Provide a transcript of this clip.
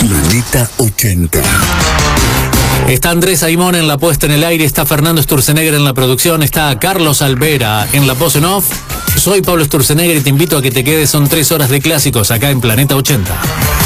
Planeta 80. Está Andrés Aimón en la puesta en el aire, está Fernando Sturzenegger en la producción, está Carlos Alvera en la voz en off. Soy Pablo Sturzenegger y te invito a que te quedes, son 3 horas de clásicos acá en Planeta 80.